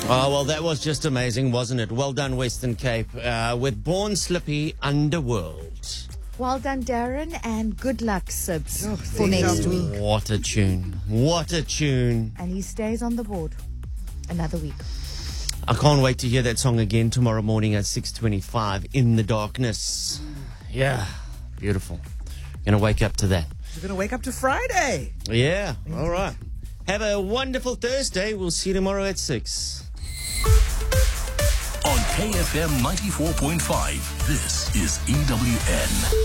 Oh, well, that was just amazing, wasn't it? Well done, Western Cape, with Born Slippy Underworld. Well done, Darren, and good luck, Sibs, for next week. What a tune. What a tune. And he stays on the board another week. I can't wait to hear that song again tomorrow morning at 6:25, In the Darkness. Yeah, beautiful. Gonna wake up to that. You're going to wake up to Friday. Yeah, all right. Have a wonderful Thursday. We'll see you tomorrow at 6. On KFM 94.5, this is EWN.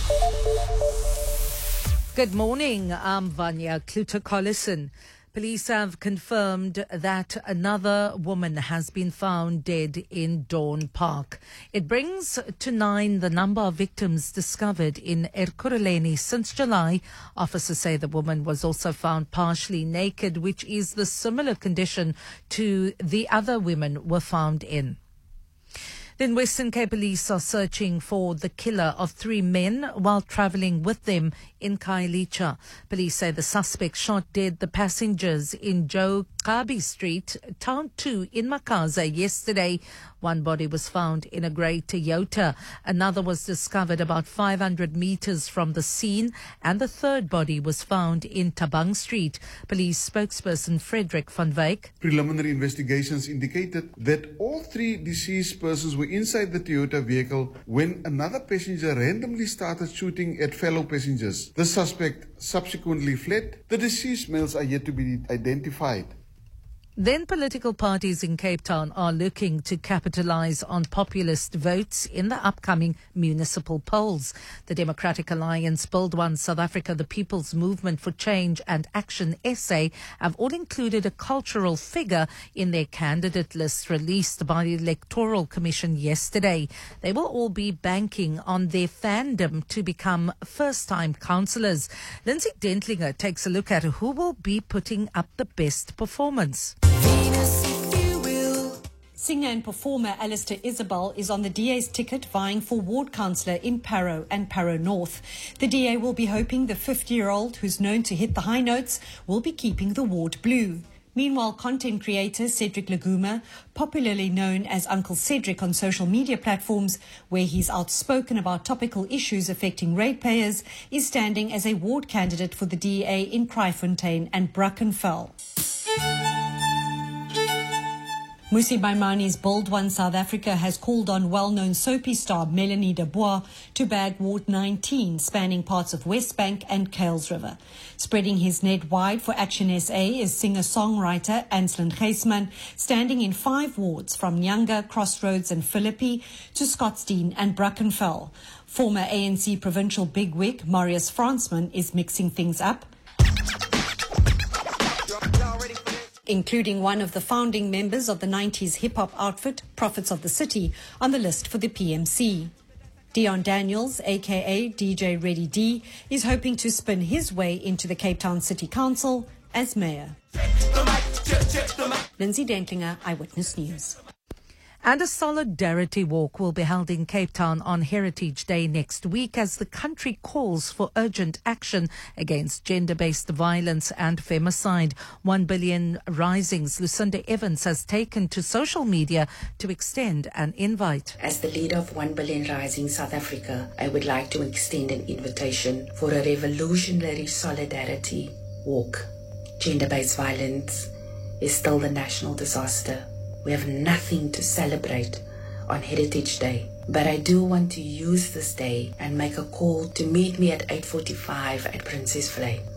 Good morning, I'm Vanya Kluter-Collison. Police have confirmed that another woman has been found dead in Dawn Park. It brings to 9 the number of victims discovered in Ekurhuleni since July. Officers say the woman was also found partially naked, which is the similar condition to the other women were found in. Then Western Cape Police are searching for the killer of 3 men while travelling with them in Khayelitsha. Police say the suspect shot dead the passengers in Joe Kabi Street, Town 2 in Makaza yesterday. One body was found in a grey Toyota. Another was discovered about 500 metres from the scene, and the third body was found in Tabang Street. Police spokesperson Frederick van Wyk. Preliminary investigations indicated that all 3 deceased persons were inside the Toyota vehicle when another passenger randomly started shooting at fellow passengers. The suspect subsequently fled. The deceased males are yet to be identified. Then political parties in Cape Town are looking to capitalise on populist votes in the upcoming municipal polls. The Democratic Alliance, Build One South Africa, the People's Movement for Change and Action SA have all included a cultural figure in their candidate list released by the Electoral Commission yesterday. They will all be banking on their fandom to become first-time councillors. Lindsay Dentlinger takes a look at who will be putting up the best performance. Singer and performer Alistair Isabel is on the DA's ticket vying for ward councillor in Parow and Parow North. The DA will be hoping the 50-year-old, who's known to hit the high notes, will be keeping the ward blue. Meanwhile, content creator Cedric Laguma, popularly known as Uncle Cedric on social media platforms, where he's outspoken about topical issues affecting ratepayers, is standing as a ward candidate for the DA in Kraaifontein and Brackenfell. Musi Maimani's Build One South Africa has called on well-known soapy star Melanie Dubois to bag Ward 19, spanning parts of Westbank and Kuils River. Spreading his net wide for Action SA is singer-songwriter Anselin Geisman, standing in 5 wards from Nyanga, Crossroads and Philippi to Scottsdene and Brackenfell. Former ANC provincial bigwig Marius Fransman is mixing things up, including one of the founding members of the 90s hip-hop outfit, Prophets of the City, on the list for the PMC. Dion Daniels, a.k.a. DJ Ready D, is hoping to spin his way into the Cape Town City Council as mayor. Lindsay Dentlinger, Eyewitness News. And a solidarity walk will be held in Cape Town on Heritage Day next week as the country calls for urgent action against gender-based violence and femicide. 1 Billion Rising's Lucinda Evans has taken to social media to extend an invite. As the leader of 1 Billion Rising South Africa, I would like to extend an invitation for a revolutionary solidarity walk. Gender-based violence is still the national disaster. We have nothing to celebrate on Heritage Day, but I do want to use this day and make a call to meet me at 8:45 at Princess Vlei.